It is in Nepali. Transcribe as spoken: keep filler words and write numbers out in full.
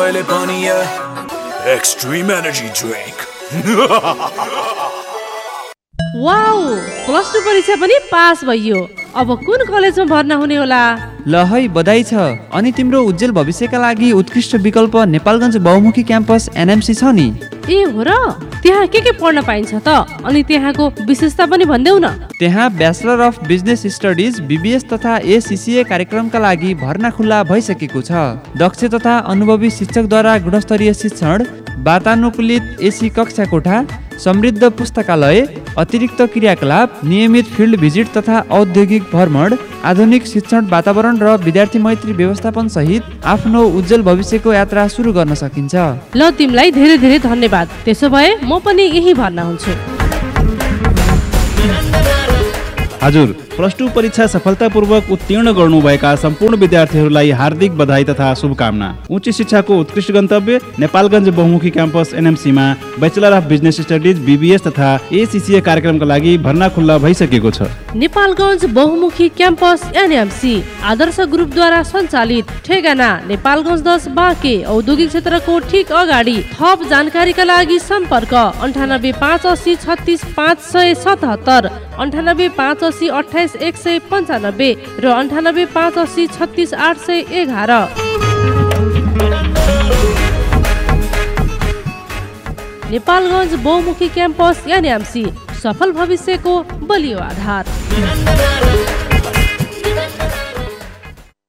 मैले पनि extreme energy drink. Wow, plus two परीक्षा पनि पास भइयो। अब कुन कलेजमा भर्ना हुने होला? ल है बधाई छ। अनि तिम्रो उज्जवल भविष्यका लागि उत्कृष्ट विकल्प नेपालगञ्ज बहुमुखी क्याम्पस एनएमसी छ नि। ए हो र, त्यहाँ के के पढ्न पाइन्छ त? अनि त्यहाँको विशेषता पनि भन्देऊ न। त्यहाँ bachelor of business studies BBS तथा एसीसीए कार्यक्रमका लागि भर्ना खुल्ला भइसकेको छ। दक्ष तथा अनुभवी शिक्षकद्वारा गुणस्तरीय शिक्षण, वातानुकूलित एसी कक्षा कोठा, समृद्ध पुस्तकालय, अतिरिक्त क्रियाकलाप, नियमित फिल्ड भिजिट तथा औद्योगिक भ्रमण, आधुनिक शिक्षण वातावरण र विद्यार्थी मैत्री व्यवस्थापन सहित आफ्नो उज्जवल भविष्यको यात्रा सुरु गर्न सकिन्छ। ल तिमीलाई धेरै धेरै धन्यवाद। त्यसो भए म पनि यही भर्ना हुन्छु। हजुर, प्लस टू परीक्षा सफलतापूर्वक उत्तीर्ण गर्नुभएका सम्पूर्ण विद्यार्थीहरूलाई हार्दिक बधाई तथा शुभकामना। उच्च शिक्षाको उत्कृष्ट गन्तव्य नेपालगञ्ज बहुमुखी campus एनएमसीमा bachelor of business studies BBS तथा एसीसीए कार्यक्रमका लागि भर्ना खुल्ला भइसकेको छ। नेपालगञ्ज बहुमुखी क्याम्पस एनएमसी आदर्श ग्रुपद्वारा सञ्चालित, ठेगाना नेपालगञ्ज दस बाँके, औद्योगिक क्षेत्रको ठीक अगाडि। थप जानकारीका लागि सम्पर्क अन्ठानब्बे पाँच असी छत्तिस पाँच सय सतहत्तर, अन्ठानब्बे पाँच असी अठाइस एक सय पन्चानब्बे र अन्ठानब्बे पाँच असी छत्तिस आठ सय एघार। नेपालगञ्ज बहुमुखी क्याम्पस एनएमसी, सफल भविष्यको बलियो आधार।